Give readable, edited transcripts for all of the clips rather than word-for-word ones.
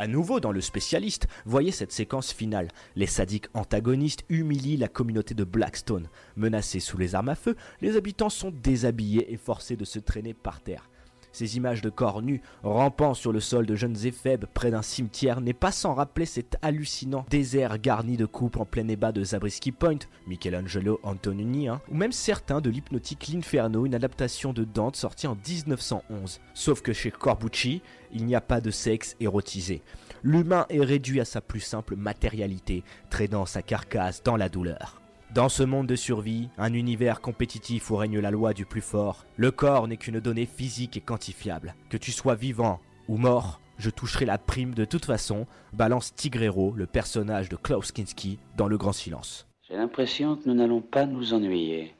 À nouveau dans Le Spécialiste, voyez cette séquence finale. Les sadiques antagonistes humilient la communauté de Blackstone. Menacés sous les armes à feu, les habitants sont déshabillés et forcés de se traîner par terre. Ces images de corps nus, rampant sur le sol de jeunes éphèbes près d'un cimetière n'est pas sans rappeler cet hallucinant désert garni de coupes en plein ébat de Zabriskie Point, Michelangelo Antonioni, ou même certains de l'hypnotique L'Inferno, une adaptation de Dante sortie en 1911. Sauf que chez Corbucci, il n'y a pas de sexe érotisé. L'humain est réduit à sa plus simple matérialité, traînant sa carcasse dans la douleur. Dans ce monde de survie, un univers compétitif où règne la loi du plus fort, le corps n'est qu'une donnée physique et quantifiable. Que tu sois vivant ou mort, je toucherai la prime de toute façon, balance Tigrero, le personnage de Klaus Kinski, dans Le Grand Silence. J'ai l'impression que nous n'allons pas nous ennuyer.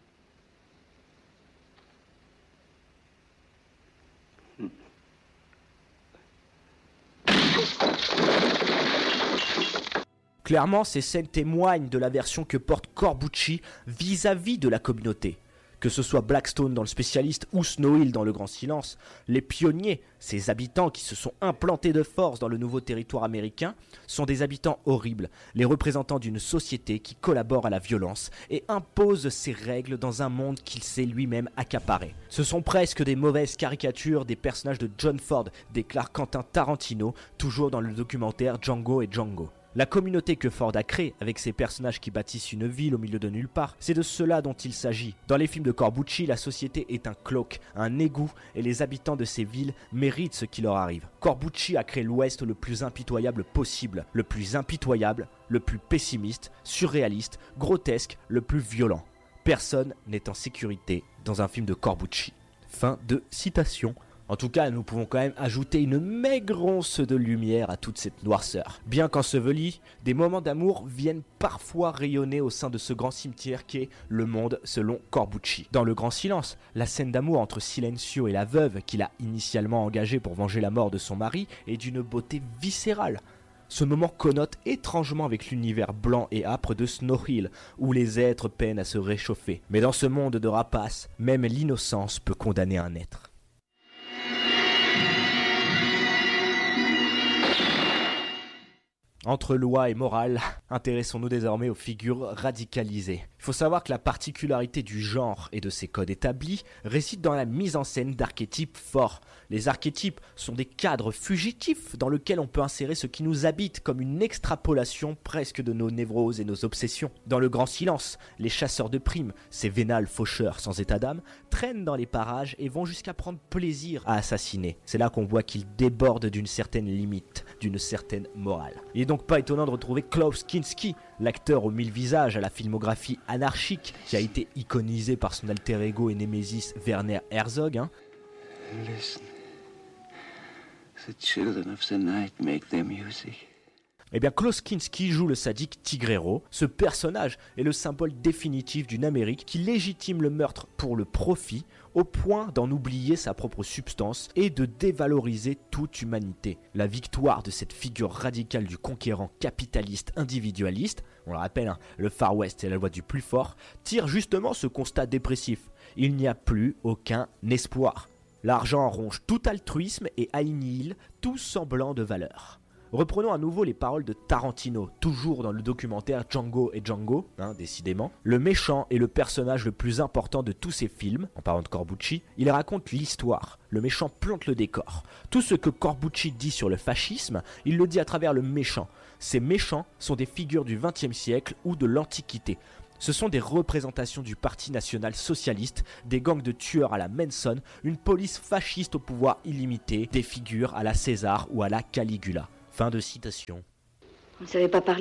Clairement, ces scènes témoignent de la version que porte Corbucci vis-à-vis de la communauté. Que ce soit Blackstone dans Le Spécialiste ou Snow Hill dans Le Grand Silence, les pionniers, ces habitants qui se sont implantés de force dans le nouveau territoire américain, sont des habitants horribles, les représentants d'une société qui collabore à la violence et impose ses règles dans un monde qu'il s'est lui-même accaparé. Ce sont presque des mauvaises caricatures des personnages de John Ford, déclare Quentin Tarantino, toujours dans le documentaire Django et Django. La communauté que Ford a créée, avec ses personnages qui bâtissent une ville au milieu de nulle part, c'est de cela dont il s'agit. Dans les films de Corbucci, la société est un cloaque, un égout, et les habitants de ces villes méritent ce qui leur arrive. Corbucci a créé l'Ouest le plus impitoyable possible, le plus impitoyable, le plus pessimiste, surréaliste, grotesque, le plus violent. Personne n'est en sécurité dans un film de Corbucci. Fin de citation. En tout cas, nous pouvons quand même ajouter une maigre once de lumière à toute cette noirceur. Bien qu'ensevelis, des moments d'amour viennent parfois rayonner au sein de ce grand cimetière qu'est le monde selon Corbucci. Dans Le Grand Silence, la scène d'amour entre Silencio et la veuve qu'il a initialement engagée pour venger la mort de son mari est d'une beauté viscérale. Ce moment connote étrangement avec l'univers blanc et âpre de Snow Hill, où les êtres peinent à se réchauffer. Mais dans ce monde de rapaces, même l'innocence peut condamner un être. Entre loi et morale, intéressons-nous désormais aux figures radicalisées. Il faut savoir que la particularité du genre et de ses codes établis réside dans la mise en scène d'archétypes forts. Les archétypes sont des cadres fugitifs dans lesquels on peut insérer ce qui nous habite comme une extrapolation presque de nos névroses et nos obsessions. Dans Le Grand Silence, les chasseurs de primes, ces vénales faucheurs sans état d'âme, traînent dans les parages et vont jusqu'à prendre plaisir à assassiner. C'est là qu'on voit qu'ils débordent d'une certaine limite, d'une certaine morale. Il est donc pas étonnant de retrouver Klaus Kinski, l'acteur aux 1000 visages à la filmographie anarchique qui a été iconisé par son alter ego et némésis Werner Herzog. Listen. The children of the night make their music. Eh bien, Klaus Kinski joue le sadique Tigrero. Ce personnage est le symbole définitif d'une Amérique qui légitime le meurtre pour le profit, au point d'en oublier sa propre substance et de dévaloriser toute humanité. La victoire de cette figure radicale du conquérant capitaliste individualiste, on le rappelle, le Far West est la loi du plus fort, tire justement ce constat dépressif. Il n'y a plus aucun espoir. L'argent ronge tout altruisme et annihile tout semblant de valeur. Reprenons à nouveau les paroles de Tarantino, toujours dans le documentaire Django et Django, décidément. Le méchant est le personnage le plus important de tous ses films, en parlant de Corbucci. Il raconte l'histoire, le méchant plante le décor. Tout ce que Corbucci dit sur le fascisme, il le dit à travers le méchant. Ces méchants sont des figures du XXe siècle ou de l'Antiquité. Ce sont des représentations du Parti national socialiste, des gangs de tueurs à la Manson, une police fasciste au pouvoir illimité, des figures à la César ou à la Caligula. Fin de citation. Vous ne savez pas parler ?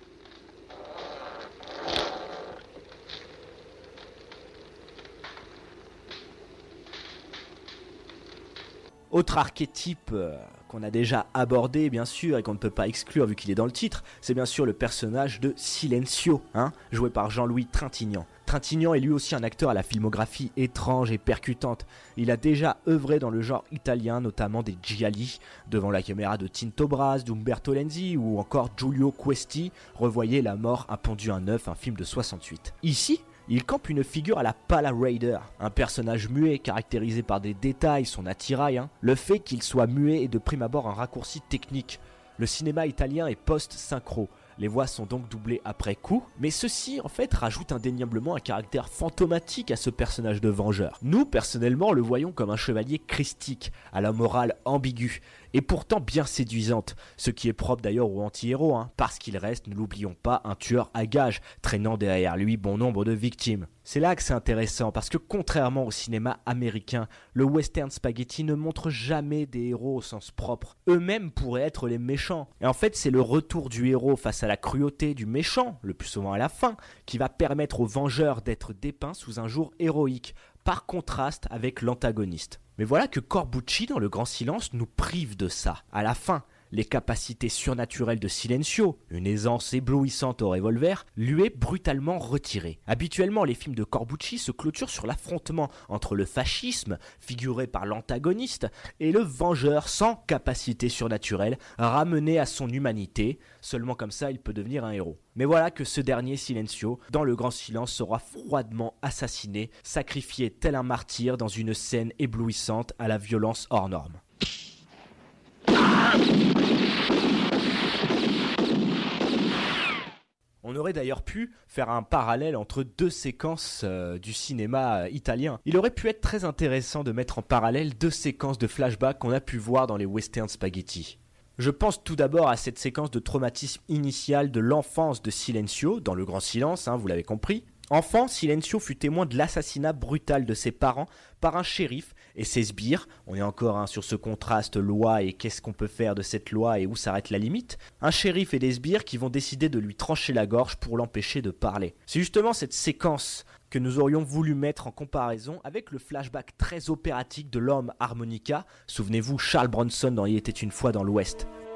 Autre archétype qu'on a déjà abordé bien sûr et qu'on ne peut pas exclure vu qu'il est dans le titre, c'est bien sûr le personnage de Silencio, joué par Jean-Louis Trintignant. Trintignant est lui aussi un acteur à la filmographie étrange et percutante. Il a déjà œuvré dans le genre italien, notamment des gialli, devant la caméra de Tinto Brass, d'Umberto Lenzi ou encore Giulio Questi, revoyez La mort a pendu un œuf, un film de 68. Ici, il campe une figure à la Pala Raider, un personnage muet caractérisé par des détails, son attirail. Le fait qu'il soit muet est de prime abord un raccourci technique. Le cinéma italien est post-synchro. Les voix sont donc doublées après coup, mais ceci en fait rajoute indéniablement un caractère fantomatique à ce personnage de vengeur. Nous, personnellement, le voyons comme un chevalier christique, à la morale ambiguë, et pourtant bien séduisante, ce qui est propre d'ailleurs au anti-héros, parce qu'il reste, ne l'oublions pas, un tueur à gages, traînant derrière lui bon nombre de victimes. C'est là que c'est intéressant, parce que contrairement au cinéma américain, le western spaghetti ne montre jamais des héros au sens propre. Eux-mêmes pourraient être les méchants. Et en fait, c'est le retour du héros face à la cruauté du méchant, le plus souvent à la fin, qui va permettre aux vengeurs d'être dépeints sous un jour héroïque, par contraste avec l'antagoniste. Mais voilà que Corbucci, dans Le Grand Silence, nous prive de ça. À la fin, les capacités surnaturelles de Silencio, une aisance éblouissante au revolver, lui est brutalement retirée. Habituellement, les films de Corbucci se clôturent sur l'affrontement entre le fascisme, figuré par l'antagoniste, et le vengeur sans capacité surnaturelle, ramené à son humanité. Seulement comme ça, il peut devenir un héros. Mais voilà que ce dernier, Silencio, dans Le Grand Silence, sera froidement assassiné, sacrifié tel un martyr dans une scène éblouissante à la violence hors norme. On aurait d'ailleurs pu faire un parallèle entre deux séquences du cinéma italien. Il aurait pu être très intéressant de mettre en parallèle deux séquences de flashback qu'on a pu voir dans les western spaghetti. Je pense tout d'abord à cette séquence de traumatisme initial de l'enfance de Silencio, dans Le Grand Silence, vous l'avez compris. Enfant, Silencio fut témoin de l'assassinat brutal de ses parents par un shérif et ses sbires. On est encore sur ce contraste loi et qu'est-ce qu'on peut faire de cette loi et où s'arrête la limite. Un shérif et des sbires qui vont décider de lui trancher la gorge pour l'empêcher de parler. C'est justement cette séquence que nous aurions voulu mettre en comparaison avec le flashback très opératique de l'homme harmonica. Souvenez-vous, Charles Bronson dans Il était une fois dans l'Ouest.